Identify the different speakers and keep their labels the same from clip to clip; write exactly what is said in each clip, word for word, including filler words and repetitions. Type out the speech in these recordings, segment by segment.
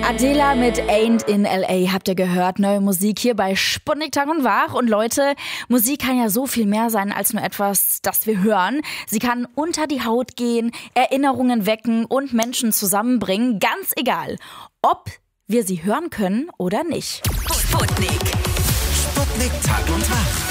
Speaker 1: Adela mit Ain't in L A habt ihr gehört. Neue Musik hier bei Sputnik Tag und Wach. Und Leute, Musik kann ja so viel mehr sein als nur etwas, das wir hören. Sie kann unter die Haut gehen, Erinnerungen wecken und Menschen zusammenbringen. Ganz egal, ob wir sie hören können oder nicht.
Speaker 2: Sputnik. Sputnik Tag und Wach.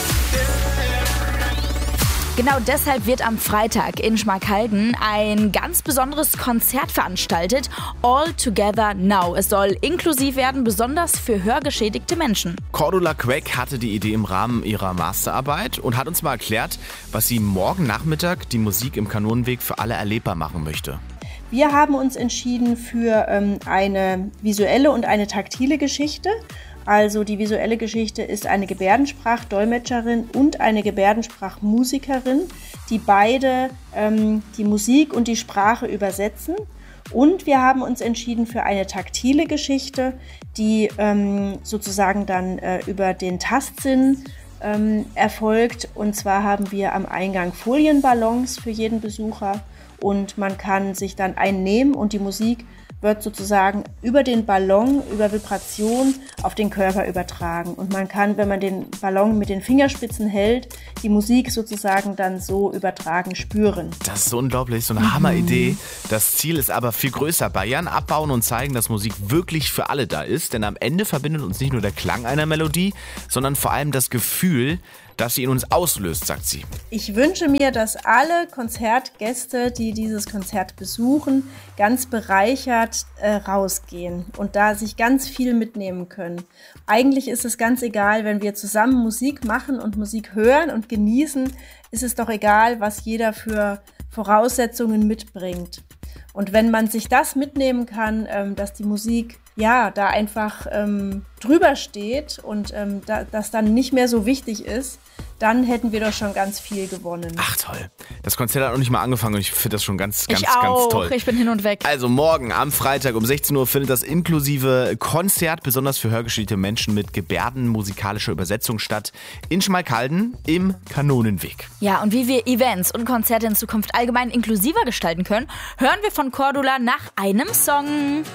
Speaker 1: Genau deshalb wird am Freitag in Schmalkalden ein ganz besonderes Konzert veranstaltet. All Together Now. Es soll inklusiv werden, besonders für hörgeschädigte Menschen.
Speaker 3: Cordula Queck hatte die Idee im Rahmen ihrer Masterarbeit und hat uns mal erklärt, was sie morgen Nachmittag die Musik im Kanonenweg für alle erlebbar machen möchte.
Speaker 4: Wir haben uns entschieden für ähm, eine visuelle und eine taktile Geschichte. Also die visuelle Geschichte ist eine Gebärdensprachdolmetscherin und eine Gebärdensprachmusikerin, die beide ähm, die Musik und die Sprache übersetzen. Und wir haben uns entschieden für eine taktile Geschichte, die ähm, sozusagen dann äh, über den Tastsinn ähm, erfolgt. Und zwar haben wir am Eingang Folienballons für jeden Besucher und man kann sich dann einnehmen und die Musik wird sozusagen über den Ballon, über Vibration auf den Körper übertragen. Und man kann, wenn man den Ballon mit den Fingerspitzen hält, die Musik sozusagen dann so übertragen spüren.
Speaker 3: Das ist so unglaublich, so eine mhm. Hammeridee. Das Ziel ist aber viel größer. Barrieren abbauen und zeigen, dass Musik wirklich für alle da ist. Denn am Ende verbindet uns nicht nur der Klang einer Melodie, sondern vor allem das Gefühl, das sie in uns auslöst, sagt sie.
Speaker 4: Ich wünsche mir, dass alle Konzertgäste, die dieses Konzert besuchen, ganz bereichert äh, rausgehen und da sich ganz viel mitnehmen können. Eigentlich ist es ganz egal, wenn wir zusammen Musik machen und Musik hören und genießen, ist es doch egal, was jeder für Voraussetzungen mitbringt. Und wenn man sich das mitnehmen kann, ähm, dass die Musik ja da einfach ähm, drüber steht und ähm, da, das dann nicht mehr so wichtig ist, dann hätten wir doch schon ganz viel gewonnen.
Speaker 3: Ach toll. Das Konzert hat noch nicht mal angefangen und ich finde das schon ganz, ganz,
Speaker 1: ich auch.
Speaker 3: ganz toll.
Speaker 1: Ich bin hin und weg.
Speaker 3: Also morgen am Freitag um sechzehn Uhr findet das inklusive Konzert, besonders für hörgeschädigte Menschen mit gebärdenmusikalischer Übersetzung statt, in Schmalkalden im Kanonenweg.
Speaker 1: Ja, und wie wir Events und Konzerte in Zukunft allgemein inklusiver gestalten können, hören wir von Cordula nach einem Song.